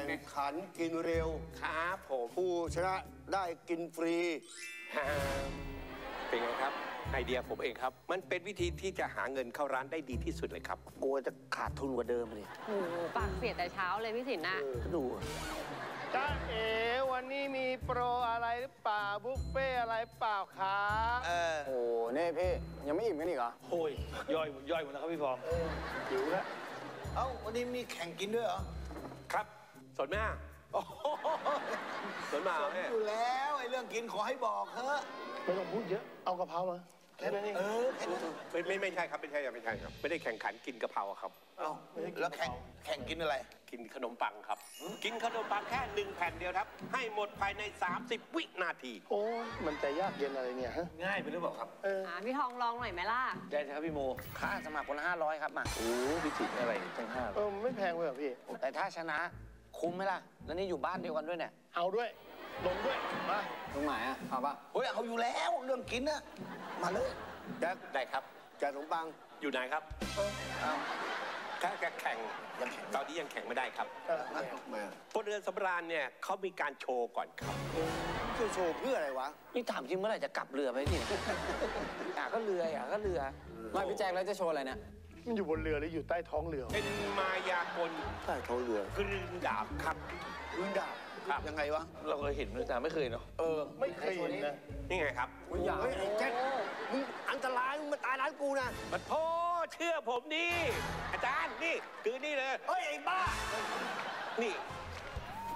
งขันกินเร็วครับผมผู้ชนะได้กินฟรีเป็นไงครับไอเดียผมเองครับมันเป็นวิธีที่จะหาเงินเข้าร้านได้ดีที่สุดเลยครับกลัวจะขาดทุนกว่าเดิมเลยโอ้โหปากเสียแต่เช้าเลยพี่สินนะดูจ้าเอ๋วันนี้มีโปรอะไรหรือเปล่าบุฟเฟ่อะไรเปล่าครับโอ้เนี่ยพี่ยังไม่อิ่มกันอีกเหรอโอ้ยย่อยหมดแล้วครับพี่ฟอมหิวแล้วเอ้าวันนี้มีแข่งกินด้วยเหรอครับสนไหมสนมาสนอยู่แล้วไอ้เรื่องกินขอให้บอกเถอะไม่ต้องพูดเยอะเอากะเพรามาแค่นั้นเองไม่ใช่ครับไม่ใช่ครับไม่ได้แข่งขันกินกะเพราครับเอ้าแล้วแข่งกินอะไรกินขนมปังครับกินขนมปังแค่1 แผ่นเดียวครับให้หมดภายใน30 วินาทีโอ้มันจะยากเย็นอะไรเนี่ยฮะง่ายไปหรือเปล่าครับพี่ทองลองหน่อยไหมล่ะได้ครับพี่โมค่าสมัครคนละ500ครับมาโอ้พี่จิอะไรตั้ง5ไม่แพงเลยเหรอพี่แต่ถ้าชนะคุ้มไหมล่ะแล้วนี่อยู่บ้านเดียวกันด้วยเนี่ยเอาด้วยลงด้วยมาตรงไหนอ่ะเอาปะเฮ้ยเอาอยู่แล้วเรื่องกินนะมาเลยแจ็คได้ครับแจกขนมปังอยู่ไหนครับถ้าแข่งตอนนี้ยังแข่งไม่ได้ครับบนเรือนสำราญเนี่ยเขามีการโชว์ก่อนครับโชว์เพื่ออะไรวะนี่ถามจริงเมื่อไหร่จะกลับเรือไปนี่ก็เรือมาพี่แจ็คแล้วจะโชว์อะไรเนี่ยมันอยู่บนเรือหรืออยู่ใต้ท้องเรือเป็นมายากลใต้ท้องเรือกลืนดาบครับกลืนดาบยังไงวะเราเคยเห็นแต่ไม่เคยเนาะไม่เคยนะนี่ไงครับเฮ้ยแจ็คมึงอันตรายมึงมาตายร้านกูนะมันโทษเชื่อผมดิอาจารย์นี่คือนี่เลยเฮ้ยไอ้บ้านี่